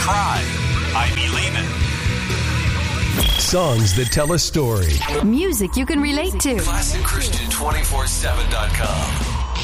cry, I believe it. Songs that tell a story. Music you can relate to. ClassicChristian247.com.